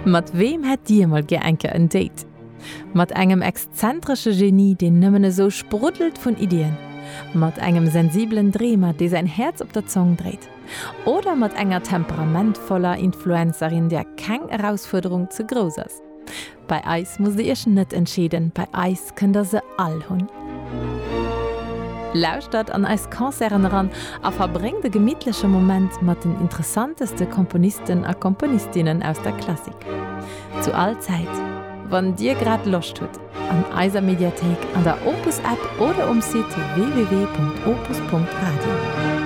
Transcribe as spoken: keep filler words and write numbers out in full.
Mat wem hätt dir mal geenke ein Date? Mat engem exzentrische Genie, den nëmmene so sprudelt vun Ideen. Mat engem sensiblen Dreamer, der sein Herz op der Zunge dreht. Oder mat enger temperamentvoller Influencerin, der keine Herausforderung zu groß ist. Bei Eis muss ihr nicht entschieden, bei Eis könnt ihr se all hun. Lauscht dat an eis Konzern ran a verbringt de gemidtliche Moment mat den interessanteste Komponisten a Komponistinnen aus der Klassik. Zu all Zeit, wann dir grad Lust tut, an eiser Mediathek, an der Opus App oder um Site w w w punkt opus punkt radio.